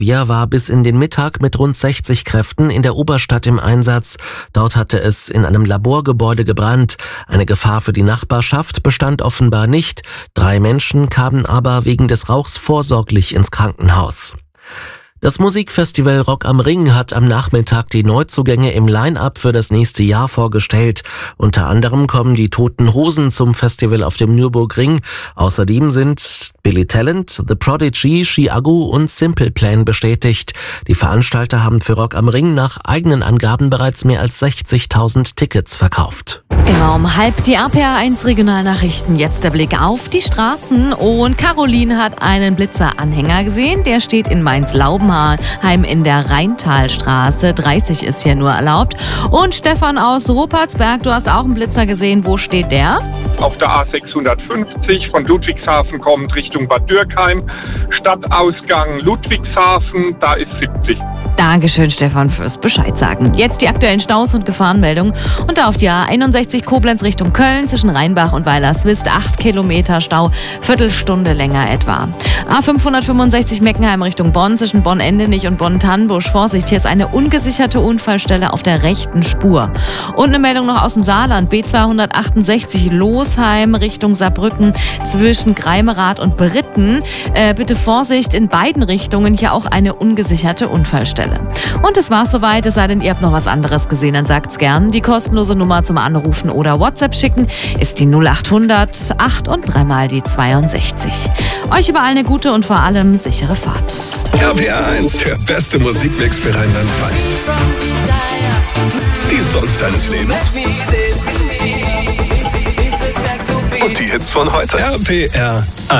Bier war bis in den Mittag mit rund 60 Kräften in der Oberstadt im Einsatz. Dort hatte es in einem Laborgebäude gebrannt. Eine Gefahr für die Nachbarschaft bestand offenbar nicht. 3 Menschen kamen aber wegen des Rauchs vorsorglich ins Krankenhaus. Das Musikfestival Rock am Ring hat am Nachmittag die Neuzugänge im Line-Up für das nächste Jahr vorgestellt. Unter anderem kommen die Toten Hosen zum Festival auf dem Nürburgring. Außerdem sind Billy Talent, The Prodigy, Chiago und Simple Plan bestätigt. Die Veranstalter haben für Rock am Ring nach eigenen Angaben bereits mehr als 60.000 Tickets verkauft. Immer um 12:30 die RPA1 Regionalnachrichten. Jetzt der Blick auf die Straßen. Und Caroline hat einen Blitzer-Anhänger gesehen. Der steht in Mainz-Laubenheim in der Rheintalstraße. 30 ist hier nur erlaubt. Und Stefan aus Ruppertsberg, du hast auch einen Blitzer gesehen. Wo steht der? Auf der A650 von Ludwigshafen kommt Richtung Bad Dürkheim. Stadtausgang Ludwigshafen, da ist 70. Dankeschön, Stefan, fürs Bescheid sagen. Jetzt die aktuellen Staus und Gefahrenmeldungen. Und da auf die A61 Koblenz Richtung Köln zwischen Rheinbach und Weilerswist 8 Kilometer Stau, Viertelstunde länger etwa. A565 Meckenheim Richtung Bonn zwischen Bonn-Endenich und Bonn-Tannbusch. Vorsicht, hier ist eine ungesicherte Unfallstelle auf der rechten Spur. Und eine Meldung noch aus dem Saarland. B268 Losheim Richtung Saarbrücken zwischen Greimerath und Britten. Bitte Vorsicht, in beiden Richtungen hier auch eine ungesicherte Unfallstelle. Und das war's soweit, es sei denn, ihr habt noch was anderes gesehen, dann sagt's gern. Die kostenlose Nummer zum Anrufen oder WhatsApp schicken ist die 0800 8 und 3 mal die 62. Euch überall eine gute und vor allem sichere Fahrt. RPA1, der beste Musikmix für Rheinland-Pfalz. Die Songs deines Lebens und die Hits von heute. RPA1.